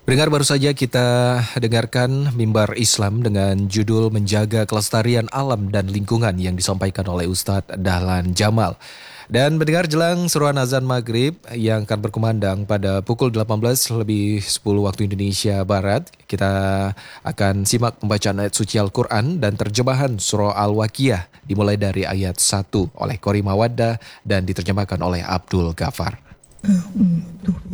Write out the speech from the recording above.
Pendengar, baru saja kita dengarkan Mimbar Islam dengan judul Menjaga Kelestarian Alam dan Lingkungan yang disampaikan oleh Ustadz Dahlan Jamal. Dan mendengar jelang seruan azan maghrib yang akan berkumandang pada pukul 18:10 waktu Indonesia Barat, kita akan simak pembacaan ayat suci Al-Quran dan terjemahan surah Al-Waqiah dimulai dari ayat 1 oleh Qori Mawaddah dan diterjemahkan oleh Abdul Ghafar.